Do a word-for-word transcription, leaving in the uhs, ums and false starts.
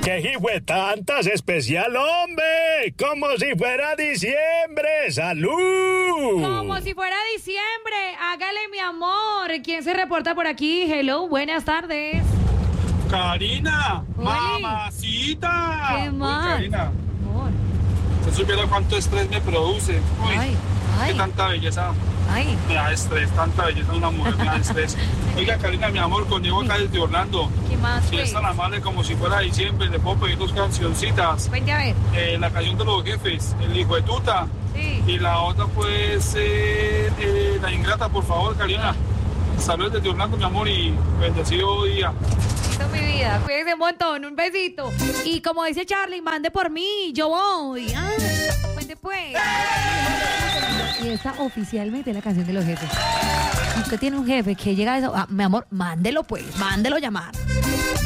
¡Qué tantas especial, hombre! ¡Como si fuera diciembre! ¡Salud! Como si fuera diciembre. Hágale, mi amor. ¿Quién se reporta por aquí? Hello, buenas tardes. Karina, Oli. mamacita. ¿Qué Uy, más? Karina, Amor. si supiera cuánto estrés me produce. Uy, Ay, ay. qué tanta belleza. Ay. Me da estrés, tanta belleza de una mujer me da estrés. Oiga, Karina, mi amor, conmigo acá desde Orlando. ¿Qué más, Si pues? es tan amable como si fuera diciembre, le puedo pedir dos cancioncitas. Vente a ver. Eh, la canción de los jefes, El hijo de tuta. Sí. Y la otra puede ser eh, La ingrata, por favor, Karina. Saludos desde Orlando, mi amor, y bendecido día. Besito, mi vida. Cuídense un montón. Un besito. Y como dice Charlie, mande por mí. Yo voy. Ah, cuente pues. Y esta oficialmente es la canción de los jefes. Si usted tiene un jefe que llega a eso, ah, mi amor, mándelo pues. Mándelo llamar.